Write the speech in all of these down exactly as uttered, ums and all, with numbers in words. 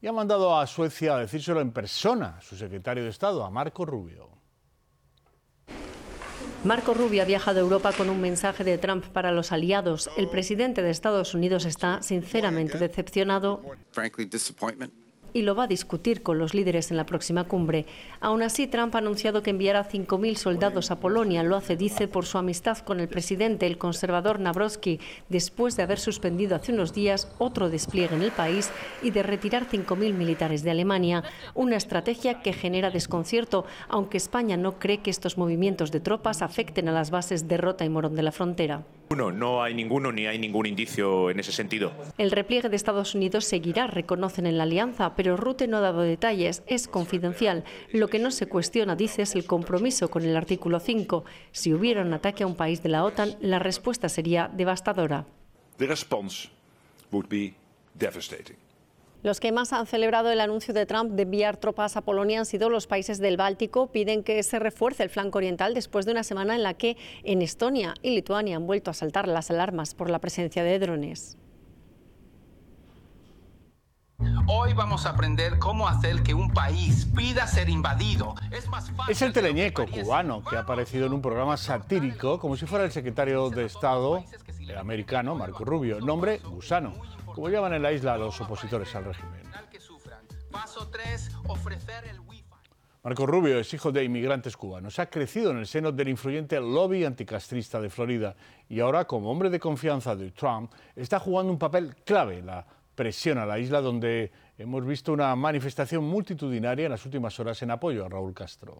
y ha mandado a Suecia a decírselo en persona a su secretario de Estado, a Marco Rubio. Marco Rubio ha viajado a Europa con un mensaje de Trump para los aliados. El presidente de Estados Unidos está sinceramente decepcionado y lo va a discutir con los líderes en la próxima cumbre. Aún así, Trump ha anunciado que enviará cinco mil soldados a Polonia. Lo hace, dice, por su amistad con el presidente, el conservador Nawrocki, después de haber suspendido hace unos días otro despliegue en el país y de retirar cinco mil militares de Alemania. Una estrategia que genera desconcierto, aunque España no cree que estos movimientos de tropas afecten a las bases de Rota y Morón de la Frontera. No, no hay ninguno ni hay ningún indicio en ese sentido. El repliegue de Estados Unidos seguirá, reconocen en la alianza, pero Rutte no ha dado detalles, es confidencial. Lo que no se cuestiona, dice, es el compromiso con el artículo cinco. Si hubiera un ataque a un país de la OTAN, la respuesta sería devastadora. The response would be devastating. Los que más han celebrado el anuncio de Trump de enviar tropas a Polonia han sido los países del Báltico. Piden que se refuerce el flanco oriental después de una semana en la que en Estonia y Lituania han vuelto a saltar las alarmas por la presencia de drones. Hoy vamos a aprender cómo hacer que un país pida ser invadido. Es más fácil. Es el teleñeco cubano que ha aparecido en un programa satírico como si fuera el secretario de Estado americano, Marco Rubio. Nombre: Gusano, como llaman en la isla a los opositores al régimen. Marco Rubio es hijo de inmigrantes cubanos. Ha crecido en el seno del influyente lobby anticastrista de Florida y ahora, como hombre de confianza de Trump, está jugando un papel clave en la presión a la isla, donde hemos visto una manifestación multitudinaria en las últimas horas en apoyo a Raúl Castro.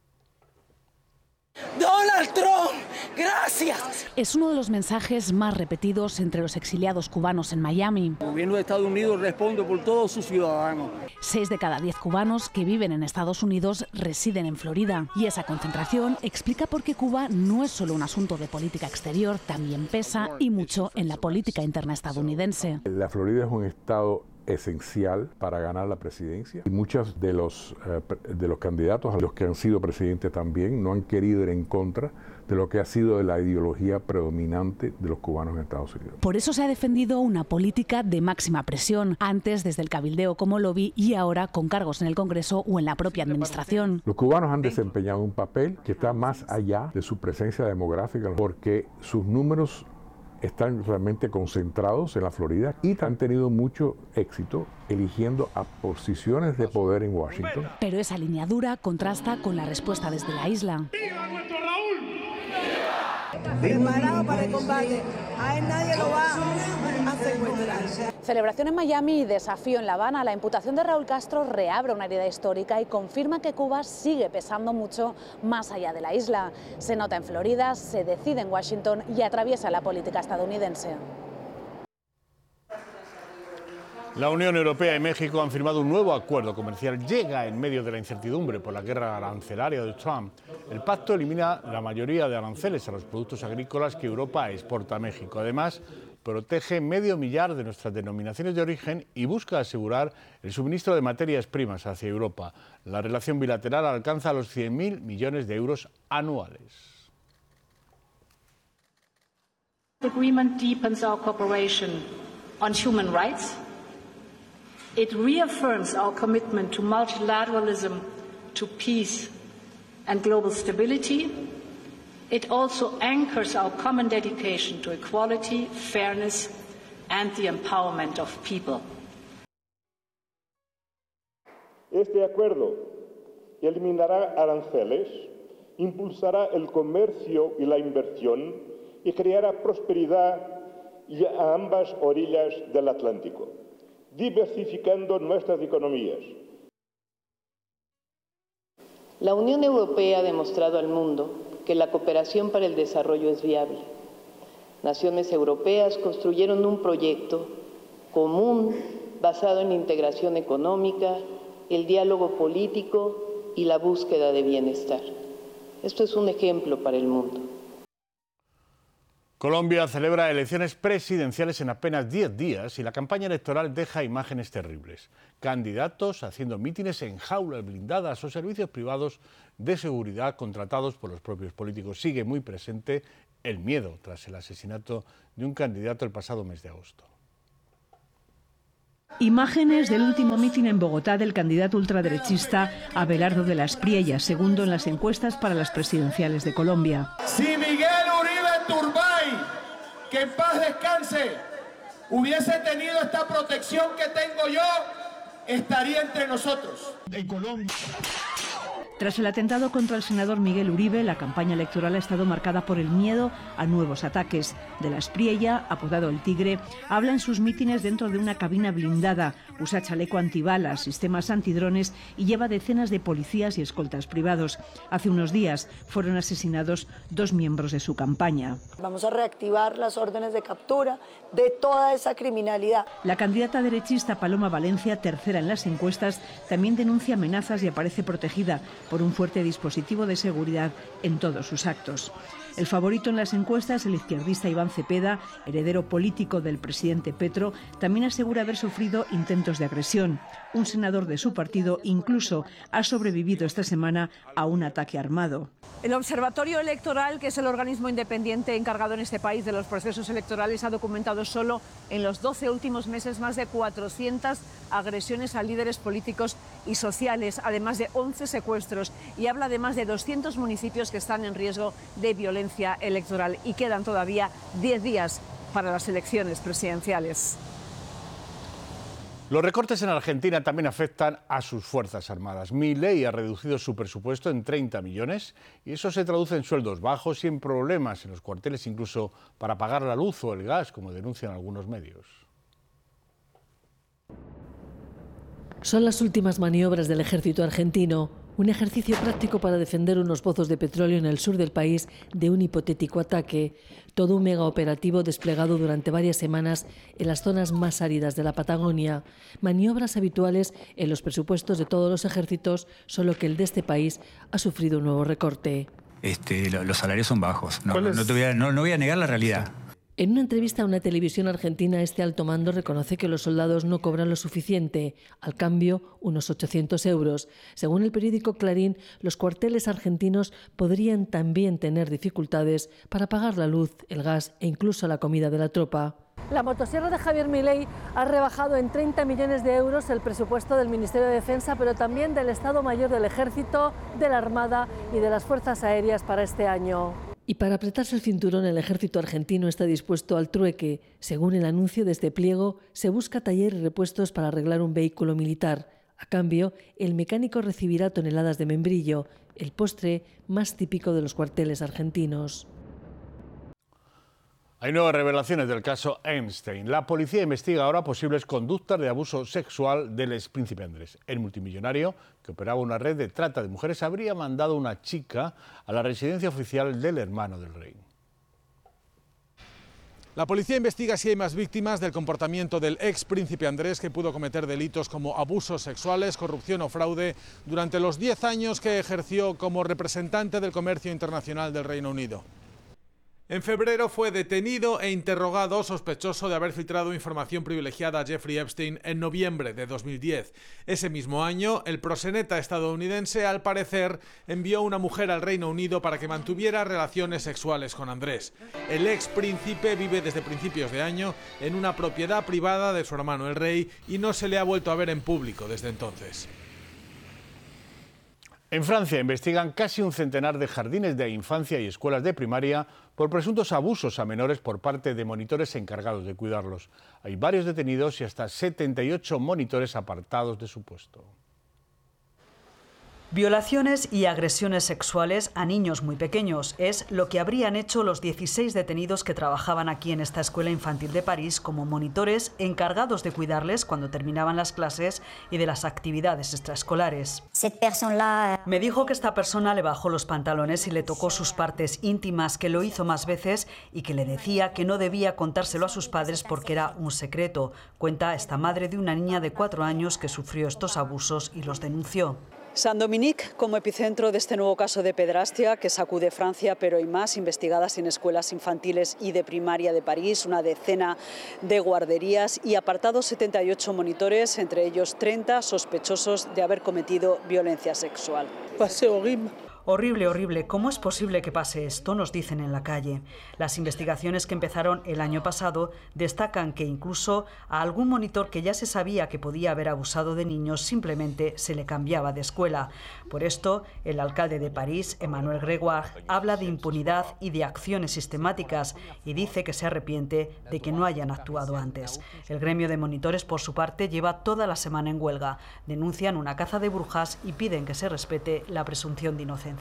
Donald Trump, gracias. Es uno de los mensajes más repetidos entre los exiliados cubanos en Miami. El gobierno de Estados Unidos responde por todos sus ciudadanos. Seis de cada diez cubanos que viven en Estados Unidos residen en Florida. Y esa concentración explica por qué Cuba no es solo un asunto de política exterior, también pesa y mucho en la política interna estadounidense. La Florida es un estado esencial para ganar la presidencia y muchos de los, eh, de los candidatos a los que han sido presidentes también no han querido ir en contra de lo que ha sido la ideología predominante de los cubanos en Estados Unidos. Por eso se ha defendido una política de máxima presión, antes desde el cabildeo como lobby y ahora con cargos en el Congreso o en la propia administración. Los cubanos han desempeñado un papel que está más allá de su presencia demográfica porque sus números están realmente concentrados en la Florida y han tenido mucho éxito eligiendo a posiciones de poder en Washington. Pero esa línea dura contrasta con la respuesta desde la isla. ¡Viva nuestro Raúl! Preparado para el combate. A él nadie lo va a secuestrar. Celebración en Miami y desafío en La Habana. La imputación de Raúl Castro reabre una herida histórica y confirma que Cuba sigue pesando mucho más allá de la isla. Se nota en Florida, se decide en Washington y atraviesa la política estadounidense. La Unión Europea y México han firmado un nuevo acuerdo comercial. Llega en medio de la incertidumbre por la guerra arancelaria de Trump. El pacto elimina la mayoría de aranceles a los productos agrícolas que Europa exporta a México. Además, protege medio millar de nuestras denominaciones de origen y busca asegurar el suministro de materias primas hacia Europa. La relación bilateral alcanza los cien mil millones de euros anuales. The agreement deepens our cooperation on human rights. It reaffirms our commitment to multilateralism, to peace and global stability. It also anchors our common dedication to equality, fairness and the empowerment of people. Este acuerdo eliminará aranceles, impulsará el comercio y la inversión y creará prosperidad a ambas orillas del Atlántico, diversificando nuestras economías. La Unión Europea ha demostrado al mundo que la cooperación para el desarrollo es viable. Naciones europeas construyeron un proyecto común basado en la integración económica, el diálogo político y la búsqueda de bienestar. Esto es un ejemplo para el mundo. Colombia celebra elecciones presidenciales en apenas diez días y la campaña electoral deja imágenes terribles. Candidatos haciendo mítines en jaulas blindadas o servicios privados de seguridad contratados por los propios políticos. Sigue muy presente el miedo tras el asesinato de un candidato el pasado mes de agosto. Imágenes del último mitin en Bogotá del candidato ultraderechista Abelardo de la Espriella, segundo en las encuestas para las presidenciales de Colombia. Si Miguel Uribe Turbay, que en paz descanse, hubiese tenido esta protección que tengo yo, estaría entre nosotros. En Colombia. Tras el atentado contra el senador Miguel Uribe, la campaña electoral ha estado marcada por el miedo a nuevos ataques. De la Espriella, apodado El Tigre, habla en sus mítines dentro de una cabina blindada, usa chaleco antibalas, sistemas antidrones y lleva decenas de policías y escoltas privados. Hace unos días fueron asesinados dos miembros de su campaña. Vamos a reactivar las órdenes de captura de toda esa criminalidad. La candidata derechista Paloma Valencia, tercera en las encuestas, también denuncia amenazas y aparece protegida por un fuerte dispositivo de seguridad en todos sus actos. El favorito en las encuestas, el izquierdista Iván Cepeda, heredero político del presidente Petro, también asegura haber sufrido intentos de agresión. Un senador de su partido incluso ha sobrevivido esta semana a un ataque armado. El Observatorio Electoral, que es el organismo independiente encargado en este país de los procesos electorales, ha documentado solo en los doce últimos meses más de cuatrocientas agresiones a líderes políticos y sociales, además de once secuestros, y habla de más de doscientos municipios que están en riesgo de violencia electoral, y quedan todavía diez días para las elecciones presidenciales. Los recortes en Argentina también afectan a sus Fuerzas Armadas. Milei ha reducido su presupuesto en treinta millones y eso se traduce en sueldos bajos y en problemas en los cuarteles, incluso para pagar la luz o el gas, como denuncian algunos medios. Son las últimas maniobras del ejército argentino, un ejercicio práctico para defender unos pozos de petróleo en el sur del país de un hipotético ataque. Todo un mega operativo desplegado durante varias semanas en las zonas más áridas de la Patagonia. Maniobras habituales en los presupuestos de todos los ejércitos, solo que el de este país ha sufrido un nuevo recorte. Este, los salarios son bajos, no, no, te voy a, no, no voy a negar la realidad. En una entrevista a una televisión argentina, este alto mando reconoce que los soldados no cobran lo suficiente, al cambio unos ochocientos euros. Según el periódico Clarín, los cuarteles argentinos podrían también tener dificultades para pagar la luz, el gas e incluso la comida de la tropa. La motosierra de Javier Milei ha rebajado en treinta millones de euros el presupuesto del Ministerio de Defensa, pero también del Estado Mayor del Ejército, de la Armada y de las Fuerzas Aéreas para este año. Y para apretarse el cinturón, el ejército argentino está dispuesto al trueque. Según el anuncio de este pliego, se busca taller y repuestos para arreglar un vehículo militar. A cambio, el mecánico recibirá toneladas de membrillo, el postre más típico de los cuarteles argentinos. Hay nuevas revelaciones del caso Epstein. La policía investiga ahora posibles conductas de abuso sexual del expríncipe Andrés. El multimillonario, que operaba una red de trata de mujeres, habría mandado una chica a la residencia oficial del hermano del rey. La policía investiga si hay más víctimas del comportamiento del expríncipe Andrés, que pudo cometer delitos como abusos sexuales, corrupción o fraude durante los diez años que ejerció como representante del comercio internacional del Reino Unido. En febrero fue detenido e interrogado sospechoso de haber filtrado información privilegiada a Jeffrey Epstein en noviembre de dos mil diez. Ese mismo año, el proxeneta estadounidense, al parecer, envió una mujer al Reino Unido para que mantuviera relaciones sexuales con Andrés. El ex príncipe vive desde principios de año en una propiedad privada de su hermano el rey y no se le ha vuelto a ver en público desde entonces. En Francia investigan casi un centenar de jardines de infancia y escuelas de primaria por presuntos abusos a menores por parte de monitores encargados de cuidarlos. Hay varios detenidos y hasta setenta y ocho monitores apartados de su puesto. Violaciones y agresiones sexuales a niños muy pequeños es lo que habrían hecho los dieciséis detenidos que trabajaban aquí en esta escuela infantil de París como monitores encargados de cuidarles cuando terminaban las clases y de las actividades extraescolares. Me dijo que esta persona le bajó los pantalones y le tocó sus partes íntimas, que lo hizo más veces y que le decía que no debía contárselo a sus padres porque era un secreto. Cuenta esta madre de una niña de cuatro años que sufrió estos abusos y los denunció. Saint-Dominique como epicentro de este nuevo caso de pedrastia que sacude Francia, pero hay más investigadas en escuelas infantiles y de primaria de París, una decena de guarderías y apartados setenta y ocho monitores, entre ellos treinta sospechosos de haber cometido violencia sexual. Horrible, horrible. ¿Cómo es posible que pase esto?, nos dicen en la calle. Las investigaciones que empezaron el año pasado destacan que incluso a algún monitor que ya se sabía que podía haber abusado de niños simplemente se le cambiaba de escuela. Por esto, el alcalde de París, Emmanuel Grégoire, habla de impunidad y de acciones sistemáticas y dice que se arrepiente de que no hayan actuado antes. El gremio de monitores, por su parte, lleva toda la semana en huelga. Denuncian una caza de brujas y piden que se respete la presunción de inocencia.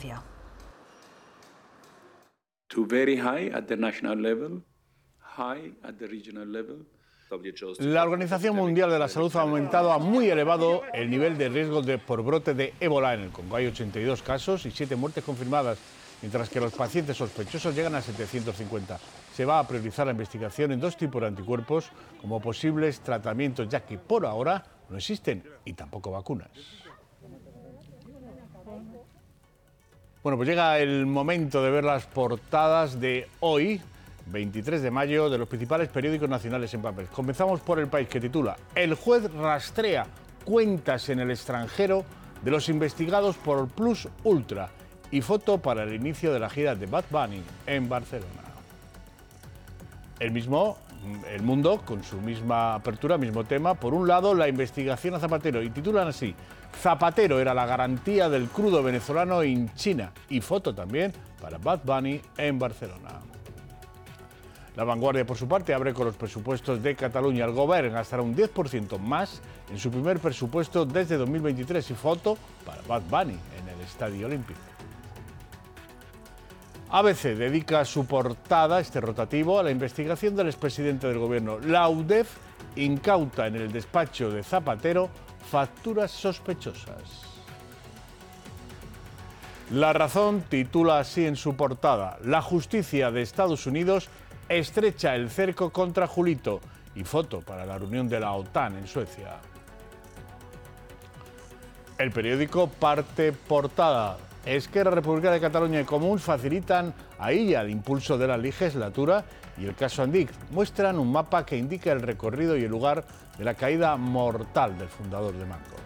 To very high at the national level, high at the regional level. La Organización Mundial de la Salud ha aumentado a muy elevado el nivel de riesgo de, por brote de ébola en el Congo. Hay ochenta y dos casos y siete muertes confirmadas, mientras que los pacientes sospechosos llegan a setecientos cincuenta. Se va a priorizar la investigación en dos tipos de anticuerpos como posibles tratamientos, ya que por ahora no existen y tampoco vacunas. Bueno, pues llega el momento de ver las portadas de hoy, veintitrés de mayo, de los principales periódicos nacionales en papel. Comenzamos por El País, que titula: El juez rastrea cuentas en el extranjero de los investigados por Plus Ultra, y foto para el inicio de la gira de Bad Bunny en Barcelona. El mismo, El Mundo, con su misma apertura, mismo tema. Por un lado, la investigación a Zapatero, y titulan así: Zapatero era la garantía del crudo venezolano en China, y foto también para Bad Bunny en Barcelona. La Vanguardia, por su parte, abre con los presupuestos de Cataluña. El Govern gastará un diez por ciento más en su primer presupuesto desde dos mil veintitrés, y foto para Bad Bunny en el Estadio Olímpico. A B C dedica su portada, este rotativo, a la investigación del expresidente del Gobierno. La UDEF incauta en el despacho de Zapatero facturas sospechosas. La Razón titula así en su portada: La justicia de Estados Unidos estrecha el cerco contra Julito, y foto para la reunión de la OTAN en Suecia. El periódico parte portada: Esquerra Republicana de Cataluña y Comuns facilitan a Illa el impulso de la legislatura, y el caso Andic muestran un mapa que indica el recorrido y el lugar de la caída mortal del fundador de Manco.